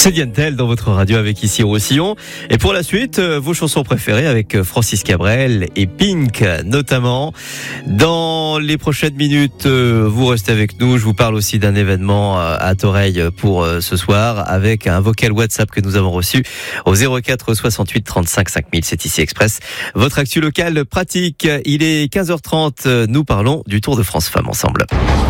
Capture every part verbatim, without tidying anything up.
C'est Diane Tell dans votre radio avec ici Roussillon. Et pour la suite, vos chansons préférées avec Francis Cabrel et Pink notamment. Dans les prochaines minutes, vous restez avec nous. Je vous parle aussi d'un événement à Toreil pour ce soir avec un vocal WhatsApp que nous avons reçu au zéro quatre soixante-huit trente-cinq cinq mille. C'est ici Express. Votre actu locale pratique. Il est quinze heures trente. Nous parlons du Tour de France Femmes ensemble.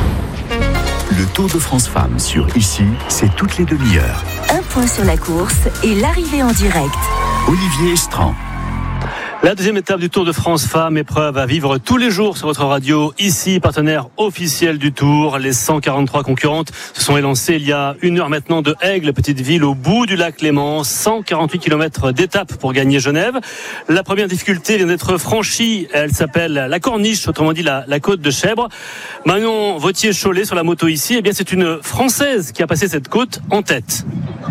Le Tour de France Femmes sur Ici, c'est toutes les demi-heures. Un point sur la course et l'arrivée en direct. Olivier Estran. La deuxième étape du Tour de France Femmes, épreuve à vivre tous les jours sur votre radio. Ici, partenaire officiel du Tour. Les cent quarante-trois concurrentes se sont élancées il y a une heure maintenant de Aigle, petite ville au bout du lac Léman. cent quarante-huit kilomètres d'étape pour gagner Genève. La première difficulté vient d'être franchie. Elle s'appelle la Corniche, autrement dit la, la côte de Chèvre. Marion Vautier-Cholet sur la moto ici. Eh bien, c'est une Française qui a passé cette côte en tête.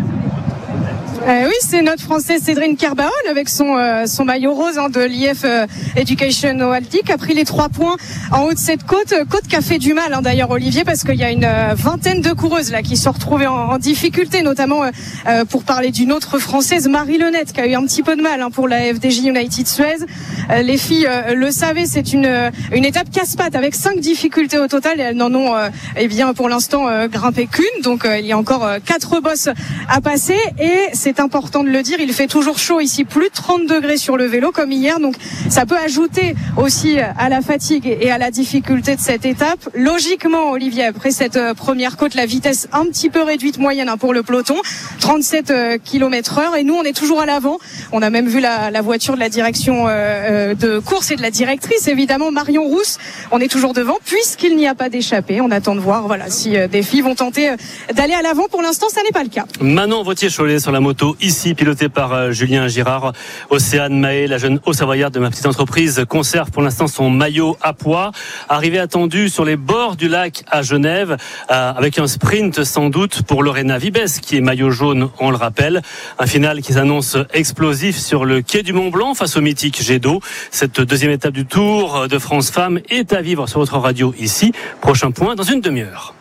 Euh, oui, c'est notre Française Cédrine Kerbaol avec son euh, son maillot rose hein, de l'I F euh, Education Oalti qui a pris les trois points en haut de cette côte, côte qui a fait du mal hein, d'ailleurs Olivier parce qu'il y a une euh, vingtaine de coureuses là qui se sont retrouvées en, en difficulté, notamment euh, pour parler d'une autre Française, Marie Lenette, qui a eu un petit peu de mal hein, pour la F D J United Suez. Euh, les filles euh, le savaient, c'est une une étape casse-pattes avec cinq difficultés au total et elles n'en ont euh, eh bien pour l'instant euh, grimpé qu'une, donc euh, il y a encore euh, quatre bosses à passer et c'est important de le dire, il fait toujours chaud ici, plus de trente degrés sur le vélo comme hier, donc ça peut ajouter aussi à la fatigue et à la difficulté de cette étape. Logiquement, Olivier, après cette première côte, la vitesse un petit peu réduite moyenne hein, pour le peloton, trente-sept kilomètres heure, et nous on est toujours à l'avant. On a même vu la, la voiture de la direction euh, de course et de la directrice, évidemment Marion Rousse. On est toujours devant puisqu'il n'y a pas d'échappée. On attend de voir voilà, si euh, des filles vont tenter euh, d'aller à l'avant. Pour l'instant, ça n'est pas le cas. Manon Vautier-Cholet sur la moto ici, pilotée par euh, Julien Girard. Océane Mahé, la jeune haut-savoyarde de ma petite entreprise, conserve pour l'instant son maillot à pois. Arrivée attendue sur les bords du lac à Genève, euh, avec un sprint sans doute pour Lorena Vibes, qui est maillot jaune, on le rappelle. Un final qui s'annonce explosif sur le quai du Mont-Blanc face au mythique jet d'eau. Cette deuxième étape du Tour de France Femmes est à vivre sur votre radio ici. Prochain point dans une demi-heure.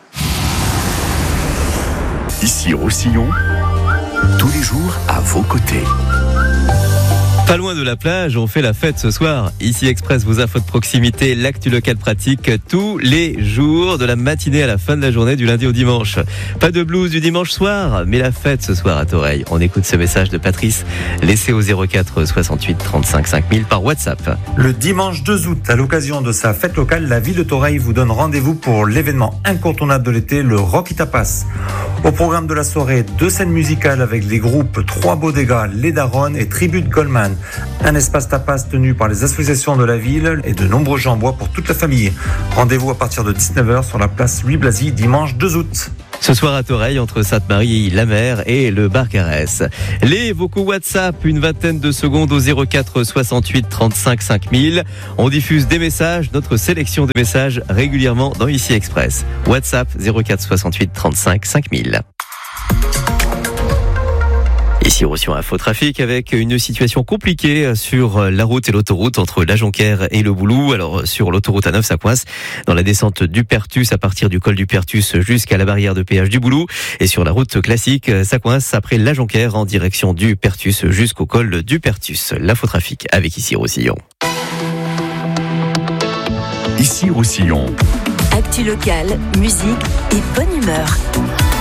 Ici Roussillon, tous les jours à vos côtés. Pas loin de la plage, on fait la fête ce soir. Ici Express, vos infos de proximité, l'actu local pratique tous les jours, de la matinée à la fin de la journée, du lundi au dimanche. Pas de blues du dimanche soir, mais la fête ce soir à Toreil. On écoute ce message de Patrice, laissé au zéro quatre soixante-huit trente-cinq cinq mille par WhatsApp. Le dimanche deux août, à l'occasion de sa fête locale, la ville de Toreil vous donne rendez-vous pour l'événement incontournable de l'été, le Rocky Tapas. Au programme de la soirée, deux scènes musicales avec les groupes Trois Bodegas, Les Daronnes et Tribute Goldman. Un espace tapas tenu par les associations de la ville et de nombreux jeux en bois pour toute la famille. Rendez-vous à partir de dix-neuf heures sur la place Louis Blasi, dimanche deux août. Ce soir à Toreil, entre Sainte-Marie, la Mer et le Barcarès. Les vocaux WhatsApp, une vingtaine de secondes au zéro quatre soixante-huit trente-cinq cinq mille. On diffuse des messages, notre sélection de messages régulièrement dans Ici Express. WhatsApp zéro quatre soixante-huit trente-cinq cinq mille. Ici, Roussillon Info Trafic avec une situation compliquée sur la route et l'autoroute entre la Jonquère et le Boulou. Alors, sur l'autoroute A neuf, ça coince dans la descente du Pertus à partir du col du Pertus jusqu'à la barrière de péage du Boulou. Et sur la route classique, ça coince après la Jonquère en direction du Pertus jusqu'au col du Pertus. L'info Trafic avec Ici Roussillon. Ici Roussillon. Actu locale, musique et bonne humeur.